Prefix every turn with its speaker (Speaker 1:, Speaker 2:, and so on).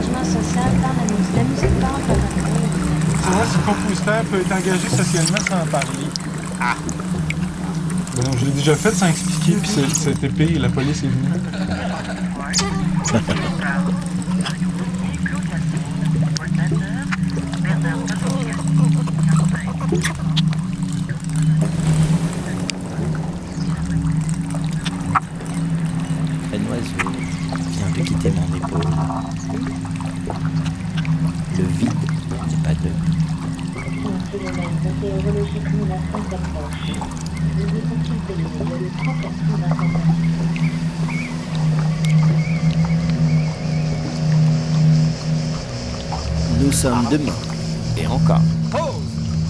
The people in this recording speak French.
Speaker 1: engagement social par la musique par
Speaker 2: Savoir si le compositeur peut être engagé socialement sans en parler.
Speaker 3: Ah!
Speaker 2: Ben non, je l'ai déjà fait sans expliquer, puis c'était pire, la police est venue.
Speaker 3: Un oiseau vient de quitter mon épaule. Le vide n'est pas de
Speaker 4: Un phénomène météorologique menaçant s'approche. Veuillez consulter les médias de 34 d'information.
Speaker 3: Nous sommes demain. Et encore.
Speaker 5: Oh!